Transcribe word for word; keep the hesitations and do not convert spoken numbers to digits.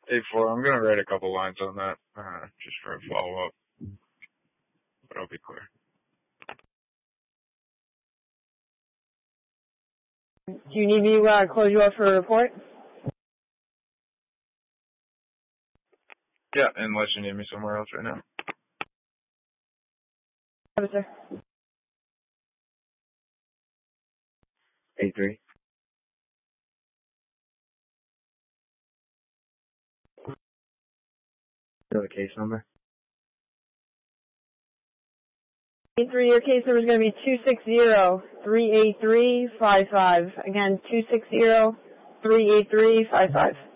eight four, I'm going to write a couple lines on that, uh, just for a follow-up, but I'll be clear. Do you need me to uh, close you up for a report? Yeah, unless you need me somewhere else right now. Yes, sir. eight three. Know the case number? eight three, your case number is going to be two six zero, three eight three, five five. Again, two six zero, three eight three, five five.